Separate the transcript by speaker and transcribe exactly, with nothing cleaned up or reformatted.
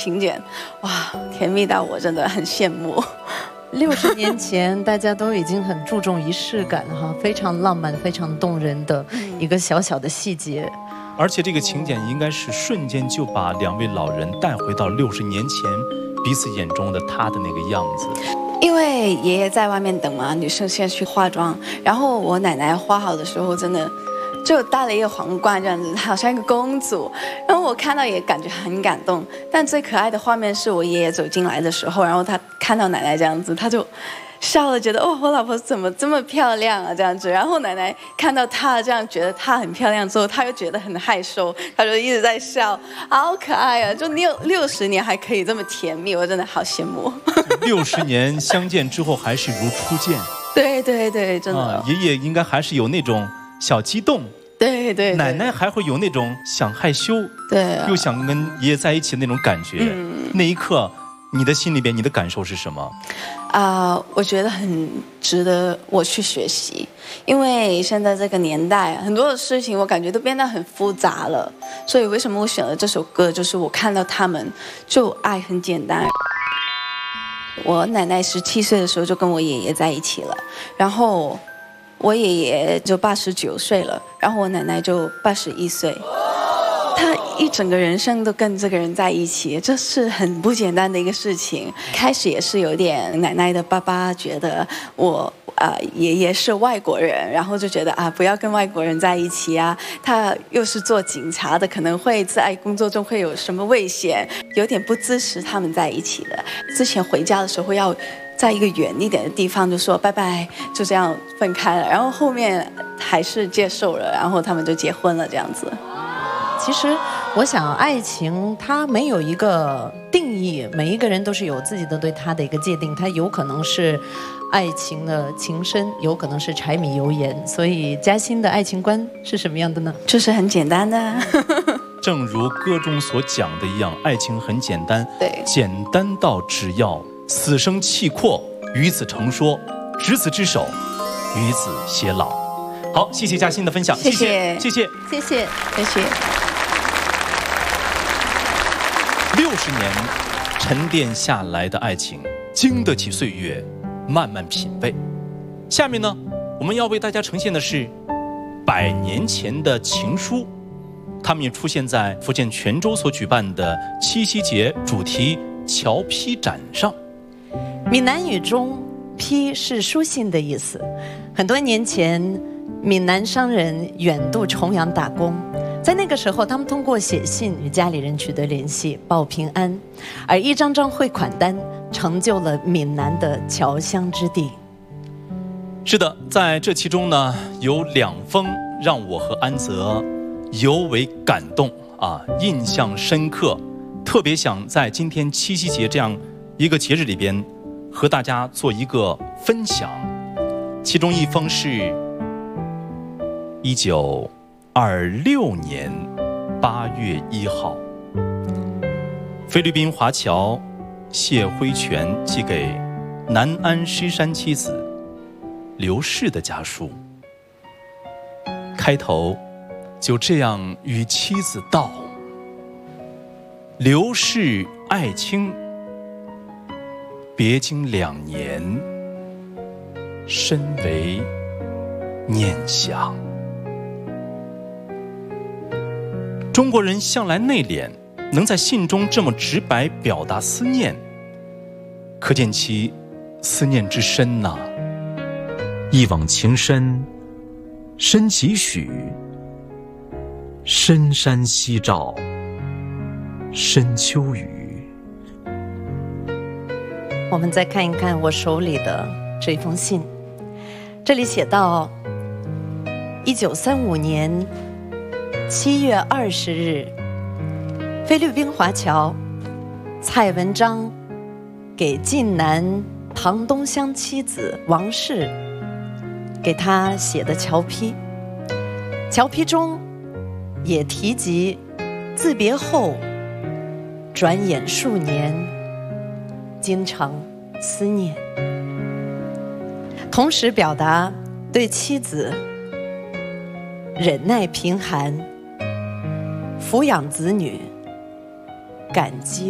Speaker 1: 请柬，哇，甜蜜到我真的很羡慕。
Speaker 2: 六十年前，大家都已经很注重仪式感哈，非常浪漫、非常动人的一个小小的细节。
Speaker 3: 而且这个请柬应该是瞬间就把两位老人带回到六十年前彼此眼中的他的那个样子。
Speaker 1: 因为爷爷在外面等嘛，女生先去化妆，然后我奶奶化好的时候，真的就戴了一个皇冠这样子，好像一个公主。然后我看到也感觉很感动。但最可爱的画面是我爷爷走进来的时候，然后他看到奶奶这样子，他就笑了，觉得哦，我老婆怎么这么漂亮啊这样子。然后奶奶看到她这样觉得她很漂亮之后，她又觉得很害羞，她就一直在笑，好可爱啊！就六六十年还可以这么甜蜜，我真的好羡慕。
Speaker 3: 六十年相见之后还是如初见。
Speaker 1: 对对对，真的。
Speaker 3: 啊，爷爷应该还是有那种小激动。
Speaker 1: 对 对, 对，
Speaker 3: 奶奶还会有那种想害羞，
Speaker 1: 对、啊，
Speaker 3: 又想跟爷爷在一起的那种感觉。嗯，那一刻，你的心里边，你的感受是什么？
Speaker 1: 啊、呃，我觉得很值得我去学习，因为现在这个年代，很多的事情我感觉都变得很复杂了。所以为什么我选了这首歌？就是我看到他们，就爱很简单。我奶奶十七岁的时候就跟我爷爷在一起了，然后我爷爷就八十九岁了，然后我奶奶就八十一岁。他一整个人生都跟这个人在一起，这是很不简单的一个事情。开始也是有点奶奶的爸爸觉得我啊、呃、爷爷是外国人，然后就觉得啊不要跟外国人在一起啊，他又是做警察的，可能会在工作中会有什么危险，有点不支持他们在一起的。之前回家的时候要在一个远一点的地方就说拜拜，就这样分开了。然后后面还是接受了，然后他们就结婚了这样子。
Speaker 2: 其实我想爱情它没有一个定义，每一个人都是有自己的对它的一个界定，它有可能是爱情的情深，有可能是柴米油盐。所以嘉欣的爱情观是什么样的呢？
Speaker 1: 就是很简单的。
Speaker 3: 正如歌中所讲的一样，爱情很简单，
Speaker 1: 对，
Speaker 3: 简单到只要死生契阔，与子成说，执子之手，与子偕老。好，谢谢嘉欣的分享，
Speaker 1: 谢谢，
Speaker 3: 谢谢，
Speaker 2: 谢谢，
Speaker 1: 谢谢。
Speaker 3: 六十年沉淀下来的爱情，经得起岁月慢慢品味。下面呢，我们要为大家呈现的是百年前的情书，他们也出现在福建泉州所举办的七夕节主题侨批展上。
Speaker 2: 闽南语中批是书信的意思。很多年前，闽南商人远渡重洋打工，在那个时候，他们通过写信与家里人取得联系，报平安，而一张张汇款单成就了闽南的侨乡之地。
Speaker 3: 是的，在这其中呢，有两封让我和安泽尤为感动啊，印象深刻，特别想在今天七夕节这样一个节日里边，和大家做一个分享。其中一封是一九二六年八月一号，菲律宾华侨谢辉全寄给南安狮山妻子刘氏的家书。开头就这样与妻子道：刘氏爱卿，别经两年，深为念想。中国人向来内敛，能在信中这么直白表达思念，可见其思念之深呐、啊。一往情深，深几许？深山夕照，深秋雨。
Speaker 2: 我们再看一看我手里的这封信，这里写到：一九三五年七月二十日，菲律宾华侨蔡文章给晋南唐东乡妻子王氏给他写的侨批，侨批中也提及自别后转眼数年，经常思念，同时表达对妻子忍耐贫寒、抚养子女感激